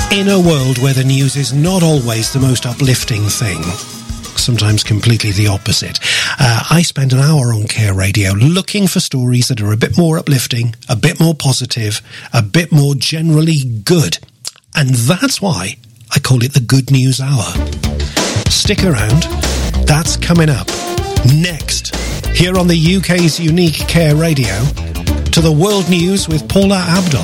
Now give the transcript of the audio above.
In a world where the news is not always the most uplifting thing, sometimes completely the opposite, I spend an hour on Care Radio looking for stories that are a bit more uplifting, a bit more positive, a bit more generally good. And that's why I call it the Good News Hour. Stick around. That's coming up next, here on the UK's unique Care Radio, to the world news with Paula Abdul.